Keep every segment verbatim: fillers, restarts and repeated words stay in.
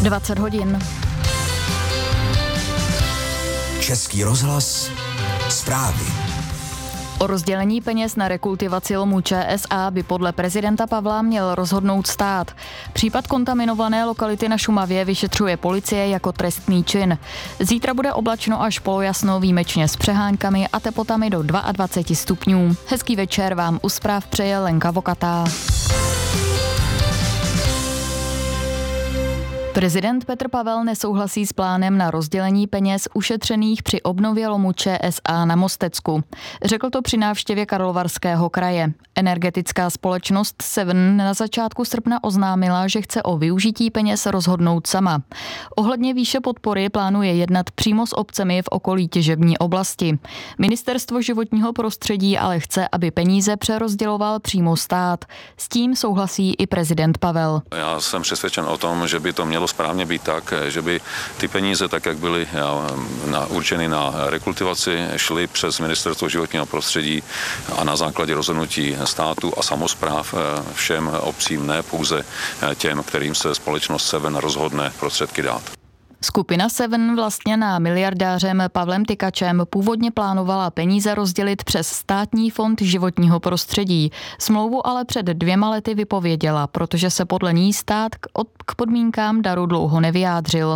dvacet hodin. Český rozhlas, zprávy. O rozdělení peněz na rekultivaci lomu Č S A by podle prezidenta Pavla měl rozhodnout stát. Případ kontaminované lokality na Šumavě vyšetřuje policie jako trestný čin. Zítra bude oblačno až polojasno, výjimečně s přeháňkami a teplotami do dvacet dva stupňů. Hezký večer vám u zpráv přeje Lenka Vokatá. Prezident Petr Pavel nesouhlasí s plánem na rozdělení peněz ušetřených při obnově lomu Č S A na Mostecku. Řekl to při návštěvě Karlovarského kraje. Energetická společnost Seven na začátku srpna oznámila, že chce o využití peněz rozhodnout sama. Ohledně výše podpory plánuje jednat přímo s obcemi v okolí těžební oblasti. Ministerstvo životního prostředí ale chce, aby peníze přerozděloval přímo stát. S tím souhlasí i prezident Pavel. Já jsem přesvědčen o tom, že by to mělo správně být tak, že by ty peníze, tak jak byly na, určeny na rekultivaci, šly přes Ministerstvo životního prostředí a na základě rozhodnutí státu a samospráv všem obcím, ne pouze těm, kterým se společnost Seven rozhodne prostředky dát. Skupina Seven vlastněná miliardářem Pavlem Tykačem původně plánovala peníze rozdělit přes Státní fond životního prostředí. Smlouvu ale před dvěma lety vypověděla, protože se podle ní stát k, od, k podmínkám daru dlouho nevyjádřil.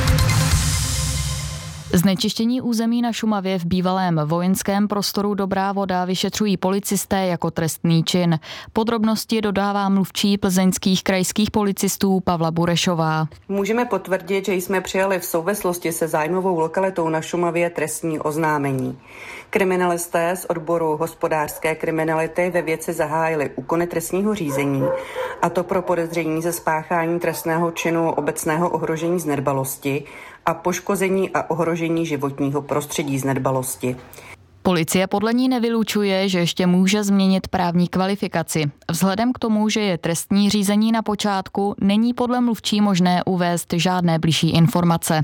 Znečištění území na Šumavě v bývalém vojenském prostoru Dobrá Voda vyšetřují policisté jako trestný čin. Podrobnosti dodává mluvčí plzeňských krajských policistů Pavla Burešová. Můžeme potvrdit, že jsme přijali v souvislosti se zájmovou lokalitou na Šumavě trestní oznámení. Kriminalisté z odboru hospodářské kriminality ve věci zahájili úkony trestního řízení, a to pro podezření ze spáchání trestného činu obecného ohrožení z nedbalosti a poškození a ohrožení životního prostředí z nedbalosti. Policie podle ní nevylučuje, že ještě může změnit právní kvalifikaci. Vzhledem k tomu, že je trestní řízení na počátku, není podle mluvčí možné uvést žádné bližší informace.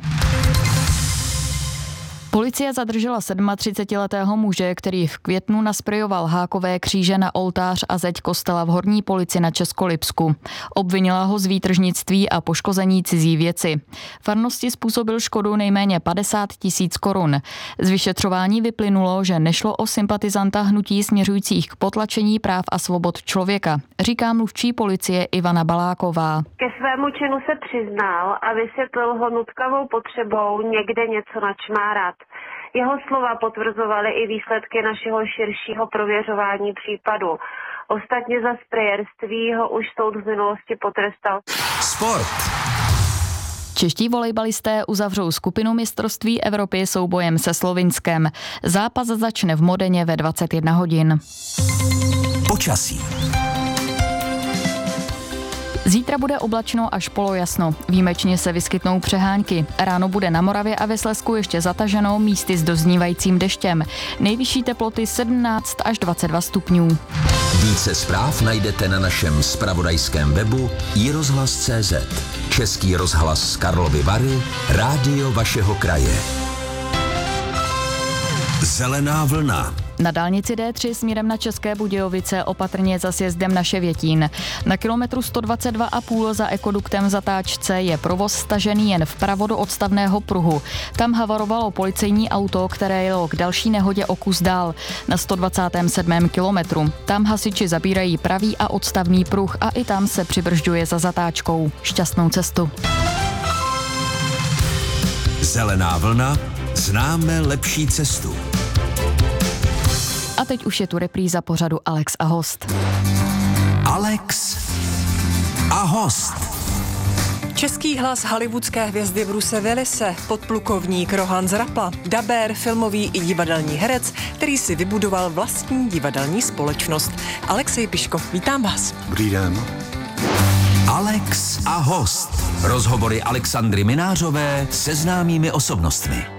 Policie zadržela třicetisedmiletého muže, který v květnu nasprejoval hákové kříže na oltář a zeď kostela v Horní Polici na Českolipsku. Obvinila ho z výtržnictví a poškození cizí věci. Farnosti způsobil škodu nejméně padesát tisíc korun. Z vyšetřování vyplynulo, že nešlo o sympatizanta hnutí směřujících k potlačení práv a svobod člověka, říká mluvčí policie Ivana Baláková. Ke svému činu se přiznal a vysvětlil ho nutkavou potřebou někde něco načmárat. Jeho slova potvrzovaly i výsledky našeho širšího prověřování případu. Ostatně za sprejérství ho už soud v minulosti potrestal. Sport. Čeští volejbalisté uzavřou skupinu mistrovství Evropy soubojem se Slovinskem. Zápas začne v Modeně ve dvacet jedna hodin. Počasí. Zítra bude oblačno až polojasno. Výjimečně se vyskytnou přehánky. Ráno bude na Moravě a ve Slezsku ještě zataženo, místy s doznívajícím deštěm. Nejvyšší teploty sedmnáct až dvacet dva stupňů. Více zpráv najdete na našem zpravodajském webu i rozhlas tečka cé zet. Český rozhlas Karlovy Vary, rádio vašeho kraje. Zelená vlna. Na dálnici D tři směrem na České Budějovice opatrně za sjezdem na Ševětín. Na kilometru sto dvacet dva a půl za ekoduktem v zatáčce je provoz stažený jen vpravo do odstavného pruhu. Tam havarovalo policejní auto, které jelo k další nehodě o kus dál na sto dvacátém sedmém kilometru. Tam hasiči zabírají pravý a odstavný pruh a i tam se přibržďuje za zatáčkou. Šťastnou cestu. Zelená vlna. Známe lepší cestu. A teď už je tu repríza pořadu Alex a host. Alex a host. Český hlas hollywoodské hvězdy Bruce Willise, podplukovník Rohan Zrapla, dabér, filmový i divadelní herec, který si vybudoval vlastní divadelní společnost. Alexej Piško, vítám vás. Dobrý den. Alex a host. Rozhovory Alexandry Minářové se známými osobnostmi.